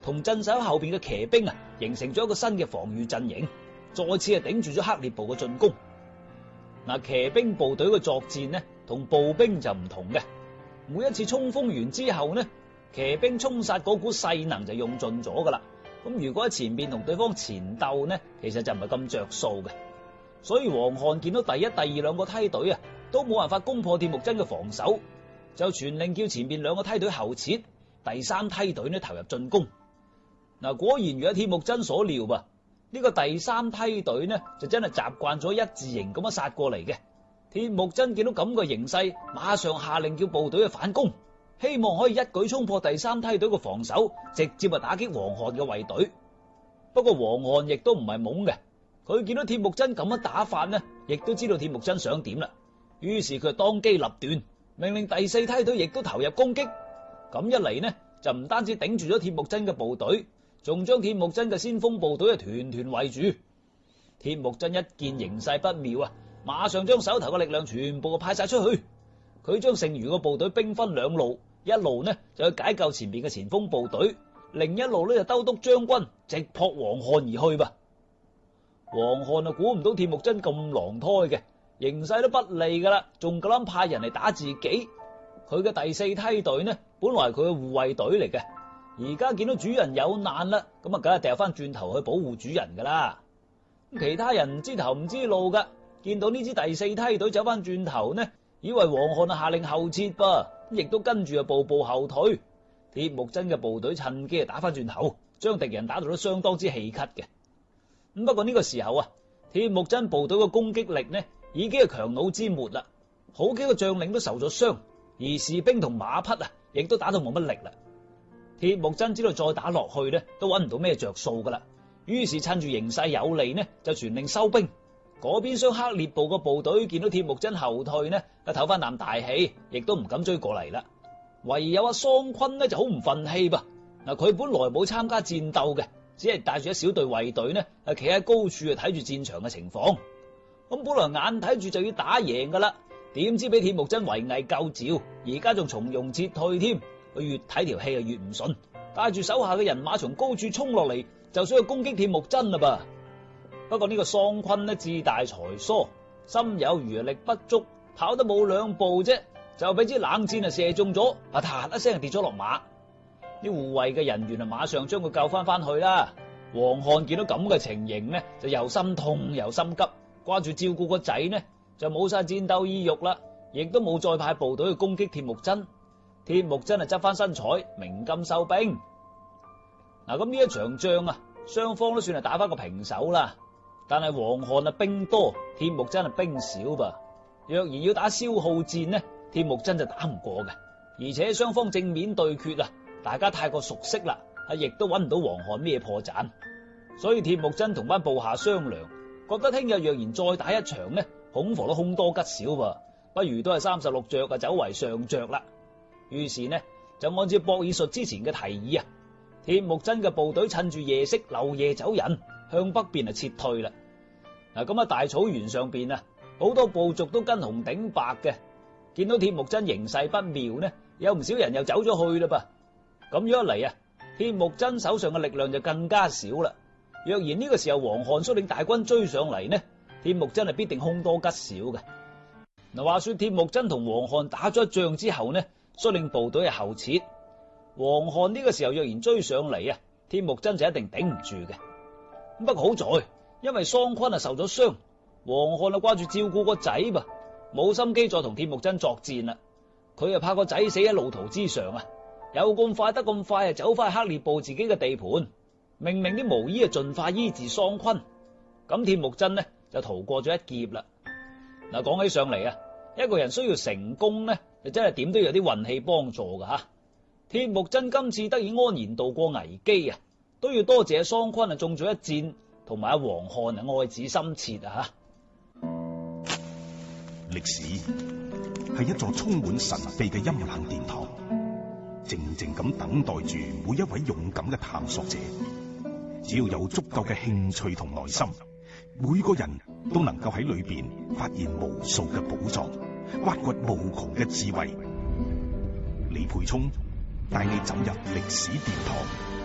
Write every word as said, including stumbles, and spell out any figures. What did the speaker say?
同鎮守後邊嘅騎兵啊，形成咗一個新嘅防禦陣營，再次係頂住咗克烈部嘅進攻。嗱，騎兵部隊嘅作戰呢，同步兵就唔同嘅。每一次衝鋒完之後呢，騎兵衝殺嗰股勢能就用盡咗噶啦。咁如果喺前邊同對方前鬥呢，其實就唔係咁着數嘅。所以黃漢見到第一、第二兩個梯隊啊，都冇辦法攻破鐵木真嘅防守，就傳令叫前邊兩個梯隊後撤，第三梯隊呢投入進攻。嗱，果然如鐵木真所料吧，呢個第三梯隊呢就真係習慣咗一字形咁樣殺過嚟嘅。鐵木真見到咁嘅形勢，馬上下令叫部隊去反攻，希望可以一舉衝破第三梯隊嘅防守，直接啊打擊黃漢嘅衛隊。不過黃漢亦都唔係懵嘅，佢見到鐵木真咁樣打法呢，亦都知道鐵木真想點啦。於是佢當機立斷，命令第四梯隊亦都投入攻擊。咁一嚟呢，就唔單止頂住咗鐵木真嘅部隊，仲將鐵木真嘅先鋒部隊啊團團圍住。鐵木真一見形勢不妙啊，馬上將手頭嘅力量全部派晒出去。佢將剩餘嘅部隊兵分兩路，一路呢就去解救前邊嘅前鋒部隊，另一路呢就兜督將軍直撲黃漢而去吧。黃漢啊，估唔到鐵木真咁狼胎嘅，形勢都不利噶啦，仲夠膽派人嚟打自己。佢嘅第四梯隊呢，本來係佢嘅護衛隊嚟嘅，而家見到主人有難啦，咁啊，梗係掉翻轉頭去保護主人噶啦。其他人唔知頭唔知路噶，見到呢支第四梯隊走翻轉頭呢，以為黃漢啊下令後撤噃，亦都跟住啊步步後退。鐵木真嘅部隊趁機啊打翻轉頭，將敵人打到都相當之氣咳嘅。咁不過呢個時候啊，鐵木真部隊嘅攻擊力呢，已經係強弩之末啦，好幾個將領都受咗傷，而士兵同馬匹啊，亦都打到冇乜力啦。鐵木真知道再打落去呢，都揾唔到咩着數噶啦，於是趁住形勢有利呢，就傳令收兵。嗰邊廂克烈部嘅部隊見到鐵木真後退呢，啊唞翻啖大氣，亦都唔敢追過嚟啦。唯有阿桑坤呢就好唔忿氣噃。嗱，佢本來冇參加戰鬥嘅，只係帶住一小隊衛隊呢，啊企喺高處啊睇住戰場嘅情況。咁本來眼睇住就要打贏噶啦，點知俾鐵木真圍魏救趙，而家仲從容撤退添。佢越睇條氣啊越唔順，帶住手下嘅人馬從高處衝落嚟，就想去攻擊鐵木真啦噃。不過呢個桑坤呢志大才疏，心有餘力不足，跑得冇兩步啫，就俾支冷箭啊射中咗，啊嗒一聲跌咗落馬。啲護衛嘅人員啊馬上將佢救翻翻去啦。黃漢見到咁嘅情形呢，就又心痛又心急，掛住照顧個仔呢，就冇晒戰鬥意欲啦，亦都冇再派部隊去攻擊鐵木真。鐵木真啊執翻身彩，鳴金收兵。嗱，咁呢一場仗啊，雙方都算係打翻個平手啦。但係黃漢啊兵多，鐵木真啊兵少噃。若然要打消耗戰呢，鐵木真就打唔過嘅。而且雙方正面對決啊，大家太過熟悉啦，啊亦都揾唔到黃漢咩破綻。所以鐵木真同班部下商量，覺得聽日若然再打一場呢，恐防都凶多吉少噃，不如都係三十六着啊走為上着啦。於是呢，就按照博爾術之前嘅提議啊，鐵木真嘅部隊趁住夜色漏夜走人，向北邊啊撤退啦。嗱，咁啊大草原上邊啊，好多部族都跟紅頂白嘅，見到鐵木真形勢不妙呢，有唔少人又走咗去啦噃。咁樣一嚟啊，鐵木真手上嘅力量就更加少啦。若然呢個時候黃漢率領大軍追上嚟呢，鐵木真係必定凶多吉少嘅。嗱，話說鐵木真同黃漢打咗一仗之後呢，率領部隊係後撤。黃漢呢個時候若然追上嚟啊，鐵木真就一定頂唔住嘅。不過好在，因為桑坤啊受咗傷，黃漢啊掛住照顧個仔噃，冇心機再同鐵木真作戰啦。佢啊怕個仔死喺路途之上啊，有咁快得咁快啊走翻去克烈部自己嘅地盤，命令啲巫醫啊盡快醫治桑坤。咁鐵木真呢就逃過咗一劫啦。嗱，講起上嚟啊，一個人需要成功呢，就真係點都有啲運氣幫助噶吓。鐵木真今次得以安然度過危機啊，都要多謝桑坤啊中咗一箭，同埋阿黃漢啊愛子心切啊吓。 歷史係一座充滿神秘嘅陰冷殿堂，靜靜咁等待住每一位勇敢嘅探索者。只要有足夠嘅興趣同耐心，每個人都能夠喺裏邊發現無數嘅寶藏，挖掘無窮嘅智慧。李培聰帶你走入歷史殿堂。